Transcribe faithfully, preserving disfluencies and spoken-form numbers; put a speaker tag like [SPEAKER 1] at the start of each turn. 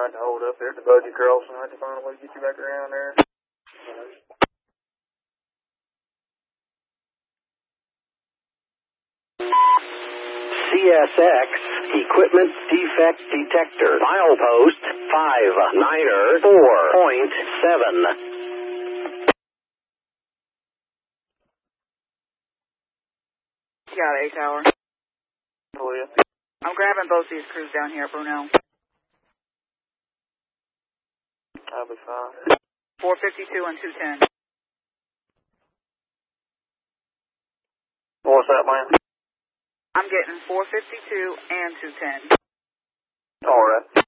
[SPEAKER 1] might have to hold up there at the budget crossing. I have to find a way to get you back around there.
[SPEAKER 2] C S X Equipment Defect Detector. Milepost five niner four point seven.
[SPEAKER 3] Got A tower.
[SPEAKER 1] Oh, yeah.
[SPEAKER 3] I'm grabbing both these crews down here at Brunel.
[SPEAKER 1] That'll be fine.
[SPEAKER 3] four fifty-two and two ten.
[SPEAKER 1] What's that, man?
[SPEAKER 3] I'm getting four fifty-two and two ten.
[SPEAKER 1] All right.